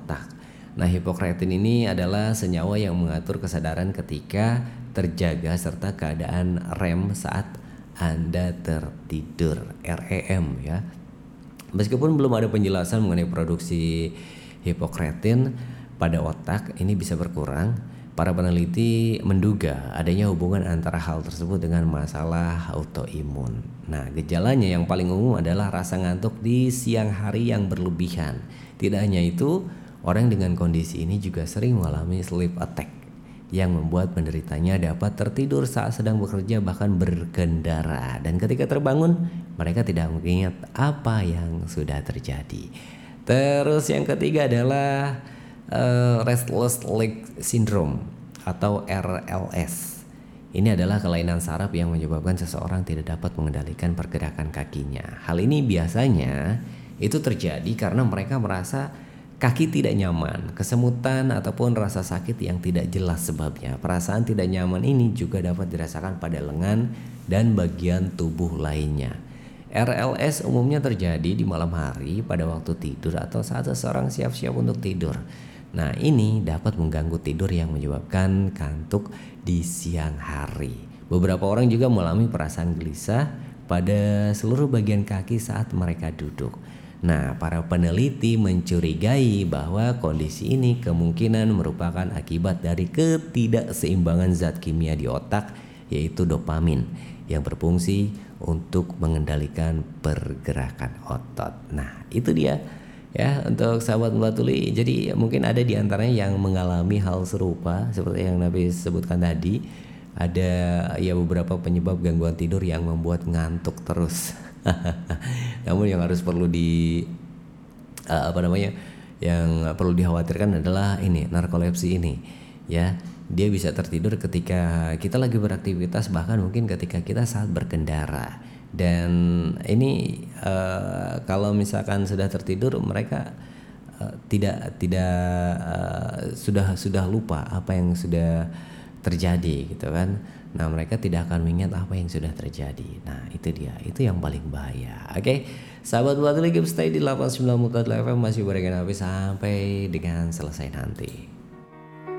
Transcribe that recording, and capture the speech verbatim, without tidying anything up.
otak. Nah, hipokretin ini adalah senyawa yang mengatur kesadaran ketika terjaga serta keadaan REM saat Anda tertidur, R E M ya. Meskipun belum ada penjelasan mengenai produksi hipokretin pada otak ini bisa berkurang, para peneliti menduga adanya hubungan antara hal tersebut dengan masalah autoimun. Nah, gejalanya yang paling umum adalah rasa ngantuk di siang hari yang berlebihan. Tidak hanya itu, orang dengan kondisi ini juga sering mengalami sleep attack yang membuat penderitanya dapat tertidur saat sedang bekerja bahkan berkendara, dan ketika terbangun mereka tidak mengingat apa yang sudah terjadi. Terus yang ketiga adalah uh, restless leg syndrome atau R L S. Ini adalah kelainan saraf yang menyebabkan seseorang tidak dapat mengendalikan pergerakan kakinya. Hal ini biasanya itu terjadi karena mereka merasa kaki tidak nyaman, kesemutan ataupun rasa sakit yang tidak jelas sebabnya. Perasaan tidak nyaman ini juga dapat dirasakan pada lengan dan bagian tubuh lainnya. R L S umumnya terjadi di malam hari pada waktu tidur atau saat seseorang siap-siap untuk tidur. Nah, ini dapat mengganggu tidur yang menyebabkan kantuk di siang hari. Beberapa orang juga mengalami perasaan gelisah pada seluruh bagian kaki saat mereka duduk. Nah, para peneliti mencurigai bahwa kondisi ini kemungkinan merupakan akibat dari ketidakseimbangan zat kimia di otak, yaitu dopamin, yang berfungsi untuk mengendalikan pergerakan otot. Nah, itu dia ya untuk sahabat Mbak Tuli. Jadi mungkin ada di antaranya yang mengalami hal serupa seperti yang Nabi sebutkan tadi. Ada ya beberapa penyebab gangguan tidur yang membuat ngantuk terus. Namun yang harus perlu di uh, apa namanya yang perlu dikhawatirkan adalah ini narkolepsi ini ya. Dia bisa tertidur ketika kita lagi beraktivitas, bahkan mungkin ketika kita saat berkendara. Dan ini uh, kalau misalkan sudah tertidur mereka uh, tidak tidak uh, sudah sudah lupa apa yang sudah terjadi gitu kan. Nah, mereka tidak akan mengingat apa yang sudah terjadi. Nah, itu dia, itu yang paling bahaya. Oke, okay? Sahabat Buat Lagi stay di delapan puluh sembilan F M masih barengan habis sampai dengan selesai nanti.